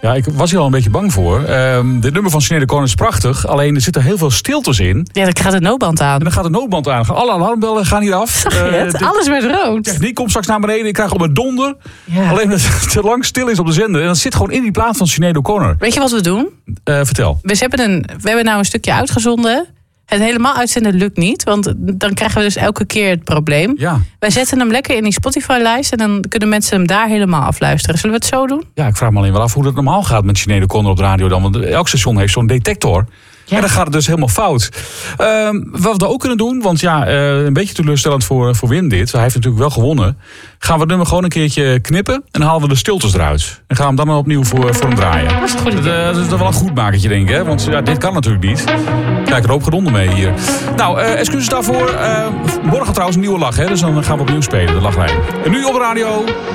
Ja, ik was hier al een beetje bang voor. Dit nummer van Sinead O'Connor is prachtig. Alleen er zitten heel veel stiltes in. Ja, dan gaat de noodband aan. En dan gaat de noodband aan. Alle alarmbellen gaan hier af. Zag je het? Alles werd rood. Techniek komt straks naar beneden. Ik krijg op een donder. Ja. Alleen dat het te lang stil is op de zender. En dat zit gewoon in die plaat van Sinead O'Connor. Weet je wat we doen? Vertel. We hebben nou een stukje uitgezonden. Het helemaal uitzenden lukt niet. Want dan krijgen we dus elke keer het probleem. Ja. Wij zetten hem lekker in die Spotify-lijst. En dan kunnen mensen hem daar helemaal afluisteren. Zullen we het zo doen? Ja, ik vraag me alleen wel af hoe dat normaal gaat met Sinead O'Connor op de radio dan. Want elk station heeft zo'n detector. Ja. En dan gaat het dus helemaal fout. Wat we ook kunnen doen, want een beetje teleurstellend voor Wim dit. Hij heeft natuurlijk wel gewonnen. Gaan we het nummer gewoon een keertje knippen. En dan halen we de stiltes eruit. En gaan we hem dan opnieuw voor hem draaien. Dat is een goed idee. Dat is wel een goed makertje, denk ik. Hè? Want dit kan natuurlijk niet. Kijk, er hoop gedonder mee hier. Nou, excuses daarvoor. Morgen trouwens een nieuwe lach. Hè? Dus dan gaan we opnieuw spelen, de lachlijn. En nu op de radio...